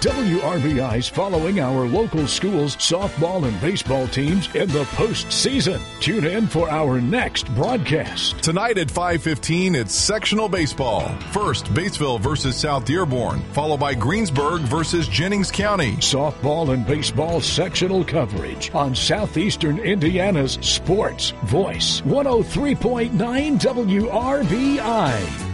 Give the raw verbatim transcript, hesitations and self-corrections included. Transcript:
W R B I's following our local schools' softball and baseball teams in the postseason. Tune in for our next broadcast. Tonight at five fifteen, it's sectional baseball. First, Batesville versus South Dearborn, followed by Greensburg versus Jennings County. Softball and baseball sectional coverage on Southeastern Indiana's Sports Voice, one oh three point nine W R B I.